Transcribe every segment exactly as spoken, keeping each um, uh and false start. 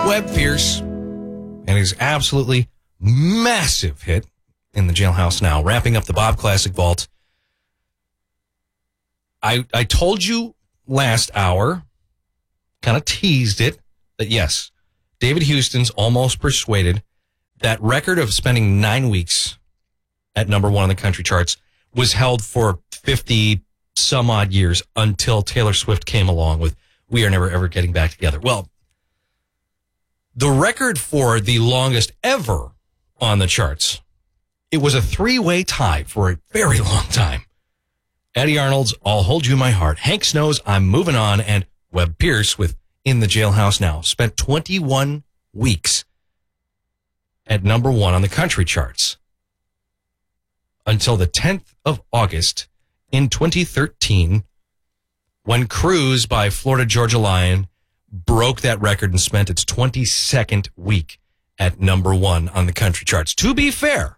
Webb Pierce and his absolutely massive hit in the Jailhouse Now, wrapping up the Bob Classic Vault. I I told you last hour, kind of teased it, that yes, David Houston's Almost Persuaded, that record of spending nine weeks at number one on the country charts was held for fifty some odd years until Taylor Swift came along with We Are Never Ever Getting Back Together. Well, the record for the longest ever on the charts, it was a three-way tie for a very long time. Eddie Arnold's I'll Hold You in My Heart, Hank Snow's I'm Moving On, and Webb Pierce with In the Jailhouse Now spent twenty-one weeks at number one on the country charts until the tenth of August in twenty thirteen, when Cruise by Florida Georgia Line broke that record and spent its twenty-second week at number one on the country charts. To be fair,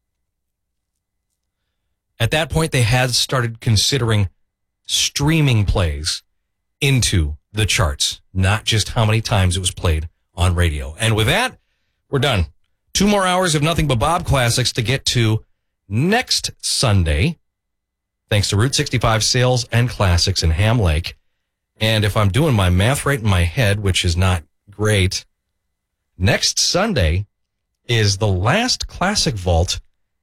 at that point, they had started considering streaming plays into the charts, not just how many times it was played on radio. And with that, we're done. Two more hours of nothing but Bob classics to get to next Sunday, thanks to Route sixty-five Sales and Classics in Ham Lake. And if I'm doing my math right in my head, which is not great, next Sunday is the last Classic Vault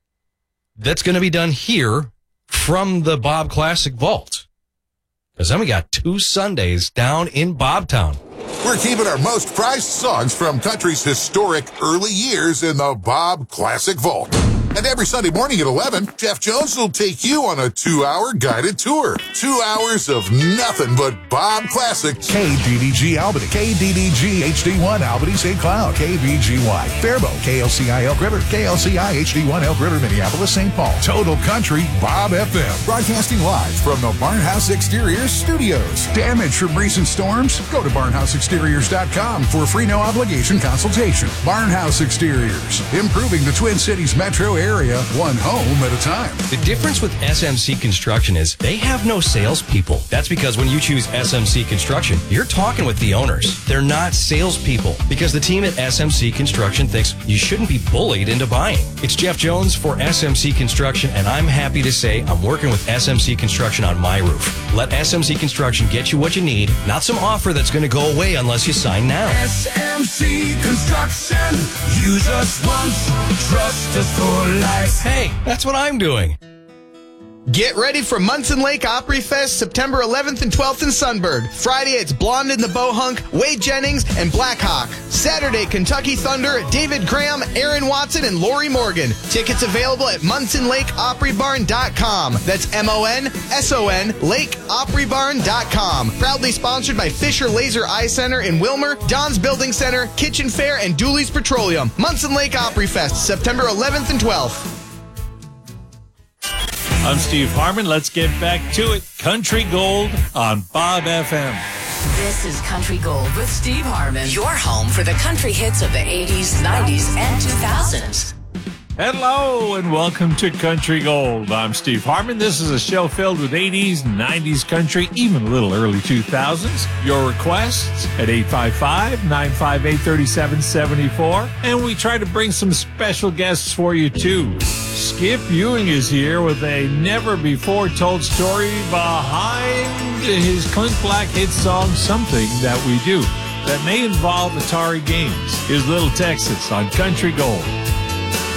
that's going to be done here from the Bob Classic Vault. Because then we got two Sundays down in Bobtown. We're keeping our most prized songs from country's historic early years in the Bob Classic Vault. And every Sunday morning at eleven, Jeff Jones will take you on a two-hour guided tour. Two hours of nothing but Bob classics. K D D G Albany, K D D G H D one Albany Saint Cloud, K V G Y Faribault, K L C I Elk River, K L C I H D one Elk River, Minneapolis, Saint Paul. Total Country Bob F M. Broadcasting live from the Barnhouse Exteriors Studios. Damage from recent storms? Go to barnhouse exteriors dot com for a free no obligation consultation. Barnhouse Exteriors, improving the Twin Cities metro area one home at a time. The difference with S M C Construction is they have no salespeople. That's because when you choose S M C Construction, you're talking with the owners. They're not salespeople, because the team at S M C Construction thinks you shouldn't be bullied into buying. It's Jeff Jones for S M C Construction, and I'm happy to say I'm working with S M C Construction on my roof. Let S M C Construction get you what you need, not some offer that's going to go away unless you sign now. S M C Construction. Use us once, trust us for life. Hey, that's what I'm doing. Get ready for Munson Lake Opry Fest September eleventh and twelfth in Sunburg. Friday, it's Blonde in the Bohunk, Wade Jennings, and Black Hawk. Saturday, Kentucky Thunder, David Graham, Aaron Watson, and Lori Morgan. Tickets available at munson lake opry barn dot com. That's M O N S O N, lake opry barn dot com. Proudly sponsored by Fisher Laser Eye Center in Wilmer, Don's Building Center, Kitchen Fair, and Dooley's Petroleum. Munson Lake Opry Fest September eleventh and twelfth. I'm Steve Harmon. Let's get back to it. Country Gold on Bob F M. This is Country Gold with Steve Harmon. Your home for the country hits of the eighties, nineties, and two thousands. Hello and welcome to Country Gold. I'm Steve Harmon. This is a show filled with eighties, nineties country, even a little early two thousands. Your requests at eight five five, nine five eight, three seven seven four. And we try to bring some special guests for you too. Skip Ewing is here with a never-before-told story behind his Clint Black hit song, Something That We Do, that may involve Atari games. Here's Little Texas on Country Gold.